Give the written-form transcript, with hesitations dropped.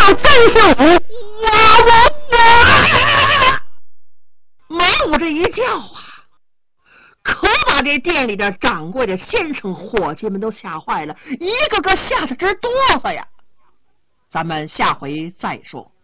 真是没我这一叫啊，可把这店里的掌柜的先生伙计们都吓坏了，一个个吓得直哆嗦呀。咱们下回再说。